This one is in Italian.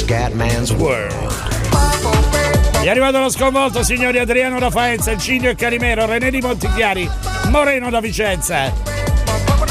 Scatman's World. È arrivato lo sconvolto, signori. Adriano da Faenza, Ilcinio e Carimero, René di Montichiari, Moreno da Vicenza.